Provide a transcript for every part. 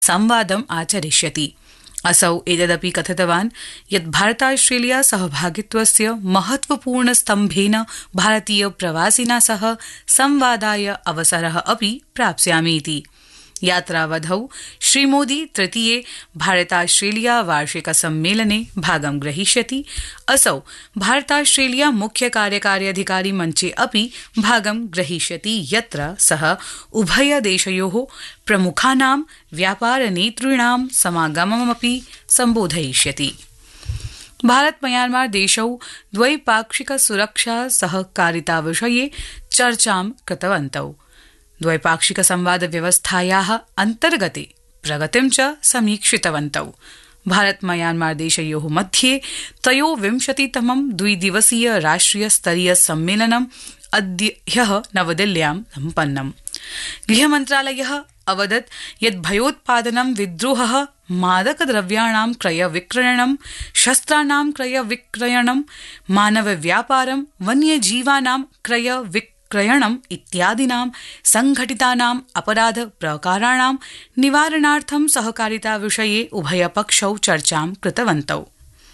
संवादम् आचरिष्यति। असौ एतदपि कथितवान् यत् भारताश्रेलिया सहभागित्वस्य महत्वपूर्ण स्तम्भेन भारतीय प्रवासिना सह संवादाय अवसरः अपि प्राप्स्यामीति। यात्रावधौ श्रीमोदी तृतीये भारताश्रेलिया वार्षिक सम्मेलने भागं ग्रहीष्यति। असौ भारताश्रेलिया मुख्य कार्यकारी अधिकारी मञ्चे अपि भागं ग्रहीष्यति, यत्र सः उभयदेशयोः प्रमुखानां व्यापारनेतॄणां समागममपि सम्बोधयिष्यति। भारत म्यांमार देशौ द्वैपाक्षिक सुरक्षा सहकारिताविषये चर्चां कृतवन्तौ। द्वैपाक्षिक संवाद व्यवस्थायाः अन्तर्गते प्रगतिं च समीक्षितवन्तौ। भारत म्यांमार देशयोः मध्ये 23तमं द्विदिवसीय राष्ट्रिय स्तरीय सम्मेलनम् ह्यः नवदिल्ल्यां सम्पन्नम्। गृहमन्त्रालयः अवदत् यत् भयोत्पादनं, विद्रोहः, मादकद्रव्याणां क्रयविक्रयणं, शस्त्राणां क्रयविक्रयणं, मानवव्यापारं, वन्यजीवानां क्रयविक्रयणम् इत्यादीनां संघटितानां अपराध प्रकाराणां निवारणार्थं सहकारिता विषये उभयपक्षौ चर्चां कृतवन्तौ।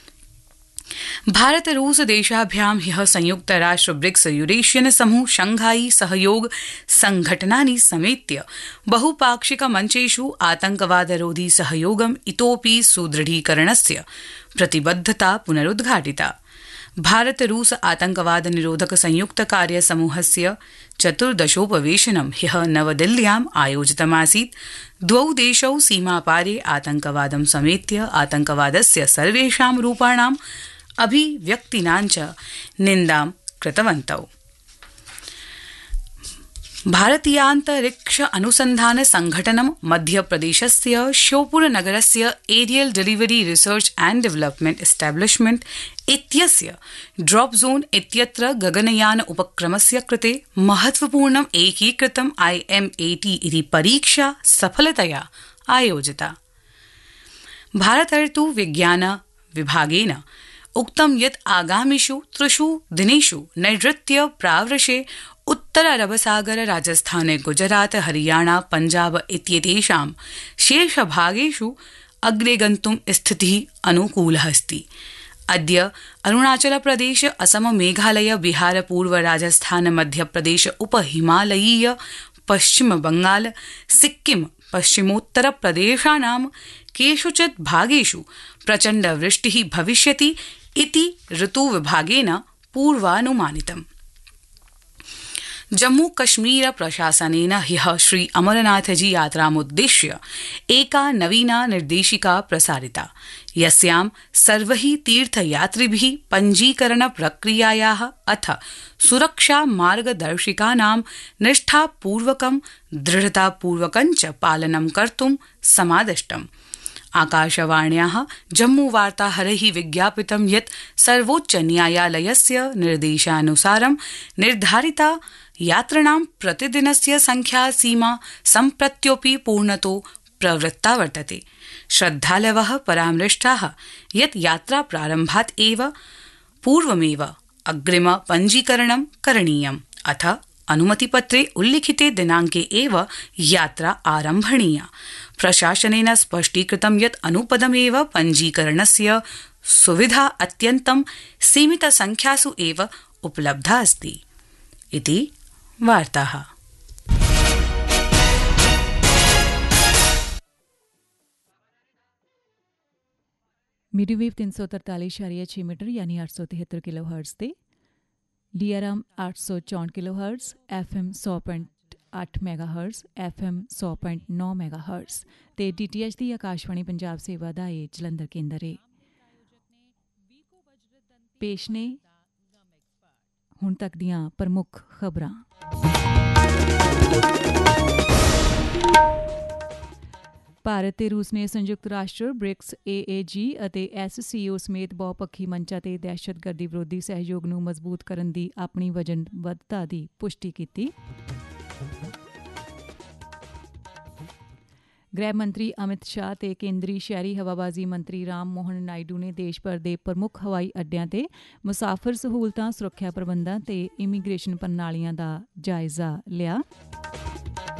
भारत रूस देशाभ्यां ह्यः संयुक्त राष्ट्र ब्रिक्स यूरेशियन समूह शंघाई सहयोग संघटनानि समेत्य बहुपाक्षिक मंचेषु आतंकवादरोधी सहयोगम् इतोपि सुदृढीकरणस्य प्रतिबद्धता पुनरुद्घाटिता। भारत रूस आतंकवाद निरोधक संयुक्त कार्य समूहस्य 14थोपवेशनं ह्यः नवदिल्ल्याम् आयोजितमासीत्। द्वौ देशौ सीमापारे आतंकवादं समेत्य आतंकवादस्य सर्वेषां रूपाणां अभिव्यक्तीनां च निन्दां कृतवन्तौ। भारतीयान्तरिक्ष अनुसंधान संघटनं मध्यप्रदेशस्य श्योपुरनगरस्य aerial delivery research and development establishment इत्यस्य ड्रॉप जोन इत्यत्र गगनयान उपक्रमस्य कृते महत्वपूर्णम् एकीकृतम् IMAT इति परीक्षा सफलतया आयोजिता। भारतर्तु विज्ञान विभागेन उक्तं यत् आगामिषु 3 दिनेषु नैऋत्य प्रावृषे उत्तर अरबसागर, राजस्थान, गुजरात, हरियाणा, पंजाब इत्येतेषां शेषभागेषु अग्रे गन्तुं स्थितिः अनुकूलः अस्ति। अद्य अरुणाचल प्रदेश, असम, मेघालय, बिहार, पूर्व राजस्थान, मध्यप्रदेश, उपहिमालयीय, पश्चिम बंगाल, सिक्किम, पश्चिमोत्तर प्रदेशानां केषुचित् भागेषु प्रचण्ड वृष्टिः भविष्यति इति ऋतुविभागेन पूर्वानुमानितम्। जम्मू कश्मीर प्रशासनेन ह्यः श्री अमरनाथजी यात्रामुद्दिश्य एका नवीना निर्देशिका प्रसारिता, यस्यां सर्वैः तीर्थयात्रिभिः पञ्जीकरण प्रक्रियायाः अथ सुरक्षा मार्गदर्शिकानां निष्ठापूर्वकं दृढतापूर्वकं च पालनं कर्तुं समादिष्टम्। आकाशवाण्याः जम्मूवार्ताहरैः विज्ञापितं यत् सर्वोच्च न्यायालयस्य निर्देशानुसारं निर्धारिता यात्रिणां प्रतिदिनस्य संख्या सीमा सम्प्रत्योऽपि पूर्णतो प्रवृत्ता वर्तते। श्रद्धालवः परामृष्टाः यत् यात्राप्रारम्भात् एव पूर्वमेव अग्रिम पञ्जीकरणं करणीयम्, अथ अनुमतिपत्रे उल्लिखिते दिनाङ्के एव यात्रा आरम्भणीया। प्रशासनेन स्पष्टीकृतं यत् अनुपदमेव पञ्जीकरणस्य सुविधा अत्यन्तं सीमितसंख्यासु एव उपलब्धा अस्ति इति वार्ताः। मीडियम वेव 343.6 मीटर यानी 873 किलोहर्ट्ज ते DRM 864 किलोहर्ट्ज, FM 100.8 ਮੈਗਾਹਰਟਜ਼, FM 100.9 ਮੈਗਾਹਰਟਜ਼ ਤੇ DTH ਦੀ ਆਕਾਸ਼ਵਾਣੀ ਪੰਜਾਬ ਸੇਵਾ ਦਾ ਇਹ ਜਲੰਧਰ ਕੇਂਦਰ ਹੈ। ਪੇਸ਼ ਨੇ ਹੁਣ ਤੱਕ ਦੀਆਂ ਪ੍ਰਮੁੱਖ ਖਬਰਾਂ। ਭਾਰਤ ਤੇ ਰੂਸ ਨੇ ਸੰਯੁਕਤ ਰਾਸ਼ਟਰ, ਬ੍ਰਿਕਸ, AAG ਅਤੇ SCO ਸਮੇਤ ਬਹੁਪੱਖੀ ਮੰਚਾਂ ਤੇ ਦਹਿਸ਼ਤਗਰਦੀ ਵਿਰੋਧੀ ਸਹਿਯੋਗ ਨੂੰ ਮਜ਼ਬੂਤ ਕਰਨ ਦੀ ਆਪਣੀ ਵਚਨਬੱਧਤਾ ਦੀ ਪੁਸ਼ਟੀ ਕੀਤੀ। ਗ੍ਰਹਿ ਮੰਤਰੀ ਅਮਿਤ ਸ਼ਾਹ ਤੇ ਕੇਂਦਰੀ ਸ਼ਹਿਰੀ ਹਵਾਬਾਜ਼ੀ ਮੰਤਰੀ ਰਾਮ ਮੋਹਨ ਨਾਇਡੂ ਨੇ ਦੇਸ਼ ਭਰ ਦੇ ਪ੍ਰਮੁੱਖ ਹਵਾਈ ਅੱਡਿਆਂ ਤੇ ਮੁਸਾਫਰ ਸਹੂਲਤਾਂ, ਸੁਰੱਖਿਆ ਪ੍ਰਬੰਧਾਂ ਤੇ ਇਮੀਗ੍ਰੇਸ਼ਨ ਪ੍ਰਣਾਲੀਆਂ ਦਾ ਜਾਇਜ਼ਾ ਲਿਆ।